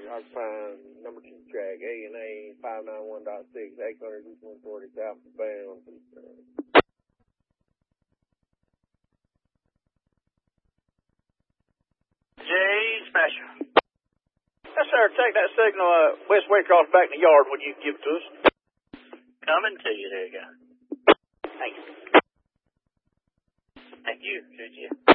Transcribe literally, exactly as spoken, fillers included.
occupying number two track, A and A, five nine one point six, eight hundred East one forty southbound. J Special. Yes, sir. Take that signal, uh, West Waycross back in the yard when you give it to us. Coming to you, there you go. Thanks. Thank you, could you?